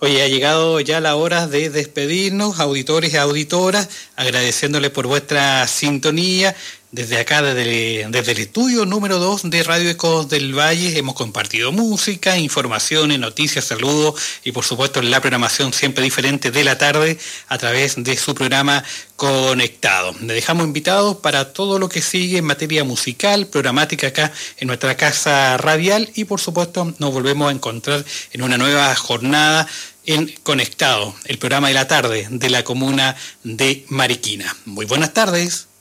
Oye, ha llegado ya la hora de despedirnos, auditores y auditoras, agradeciéndoles por vuestra sintonía. Desde acá, desde el estudio número 2 de Radio Ecos del Valle, hemos compartido música, informaciones, noticias, saludos y por supuesto la programación siempre diferente de la tarde a través de su programa Conectado. Les dejamos invitados para todo lo que sigue en materia musical, programática acá en nuestra casa radial y por supuesto nos volvemos a encontrar en una nueva jornada en Conectado, el programa de la tarde de la comuna de Mariquina. Muy buenas tardes.